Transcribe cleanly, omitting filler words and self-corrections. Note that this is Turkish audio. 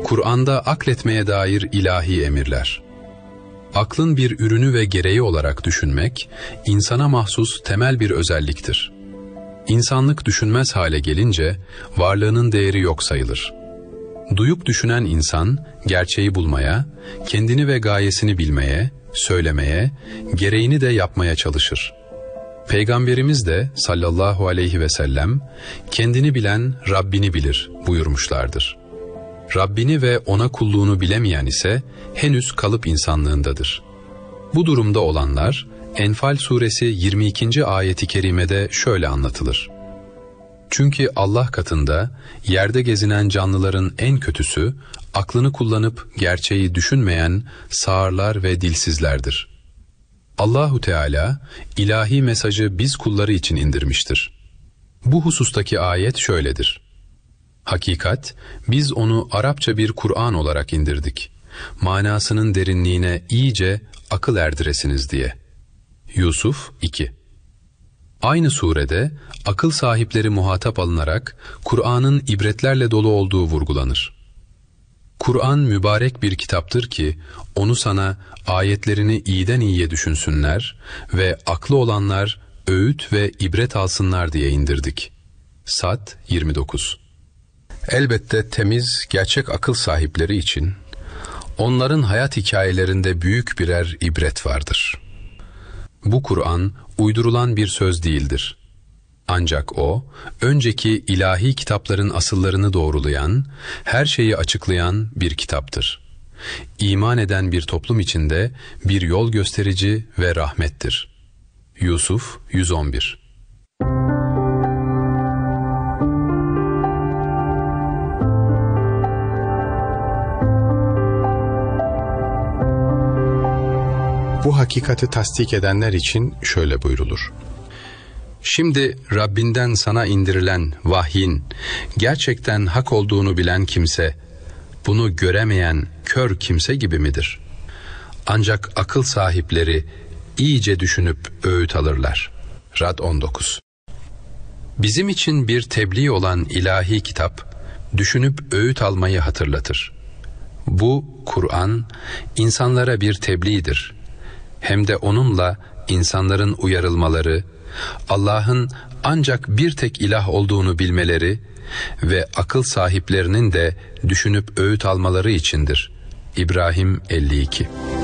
Kur'an'da akletmeye dair ilahi emirler. Aklın bir ürünü ve gereği olarak düşünmek, insana mahsus temel bir özelliktir. İnsanlık düşünmez hale gelince, varlığının değeri yok sayılır. Duyup düşünen insan, gerçeği bulmaya, kendini ve gayesini bilmeye, söylemeye, gereğini de yapmaya çalışır. Peygamberimiz de sallallahu aleyhi ve sellem, kendini bilen Rabbini bilir buyurmuşlardır. Rabbini ve ona kulluğunu bilemeyen ise henüz kalıp insanlığındadır. Bu durumda olanlar, Enfal suresi 22. ayeti kerimede şöyle anlatılır. Çünkü Allah katında yerde gezinen canlıların en kötüsü, aklını kullanıp gerçeği düşünmeyen sağırlar ve dilsizlerdir. Allahu Teala ilahi mesajı biz kulları için indirmiştir. Bu husustaki ayet şöyledir. Hakikat, biz onu Arapça bir Kur'an olarak indirdik. Manasının derinliğine iyice akıl erdiresiniz diye. Yusuf 2. Aynı surede akıl sahipleri muhatap alınarak Kur'an'ın ibretlerle dolu olduğu vurgulanır. Kur'an mübarek bir kitaptır ki onu sana ayetlerini iyiden iyiye düşünsünler ve aklı olanlar öğüt ve ibret alsınlar diye indirdik. Sad 29. Elbette temiz, gerçek akıl sahipleri için onların hayat hikayelerinde büyük birer ibret vardır. Bu Kur'an uydurulan bir söz değildir. Ancak o, önceki ilahi kitapların asıllarını doğrulayan, her şeyi açıklayan bir kitaptır. İman eden bir toplum içinde bir yol gösterici ve rahmettir. Yusuf 111. Bu hakikati tasdik edenler için şöyle buyrulur. Şimdi Rabbinden sana indirilen vahyin gerçekten hak olduğunu bilen kimse, bunu göremeyen kör kimse gibi midir? Ancak akıl sahipleri iyice düşünüp öğüt alırlar. Rad 19. Bizim için bir tebliğ olan ilahi kitap, düşünüp öğüt almayı hatırlatır. Bu Kur'an, insanlara bir tebliğdir. Hem de onunla insanların uyarılmaları, Allah'ın ancak bir tek ilah olduğunu bilmeleri ve akıl sahiplerinin de düşünüp öğüt almaları içindir. İbrahim 52.